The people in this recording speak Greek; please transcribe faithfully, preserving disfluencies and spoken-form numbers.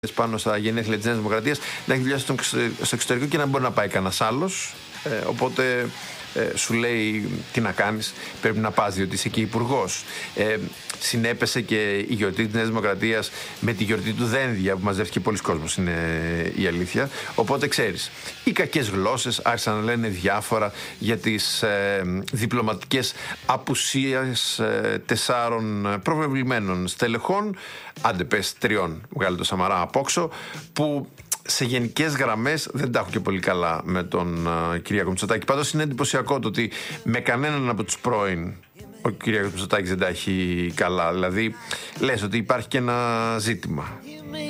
πάνω στα γενέθλια της Νέας Δημοκρατίας, να έχει δουλειά στο εξωτερικό και να μπορεί να πάει κανένας άλλος. Ε, οπότε ε, σου λέει τι να κάνεις, πρέπει να πας διότι είσαι και υπουργός. Ε, συνέπεσε και η γιορτή της Νέας Δημοκρατίας με τη γιορτή του Δένδια που μαζεύτηκε πολλοί κόσμος, είναι η αλήθεια. Οπότε ξέρεις, οι κακές γλώσσες άρχισαν να λένε διάφορα για τις ε, διπλωματικές απουσίες ε, τεσσάρων προβεβλημένων στελεχών, άντε πες τριών, βγάλε το Σαμαρά απόξω, που σε γενικές γραμμές δεν τα έχω και πολύ καλά με τον uh, Κυριάκο Μητσοτάκη. Πάντως είναι εντυπωσιακό το ότι με κανέναν από τους πρώην ο Κυριάκος Μητσοτάκης δεν τα έχει καλά. Δηλαδή λες ότι υπάρχει και ένα ζήτημα.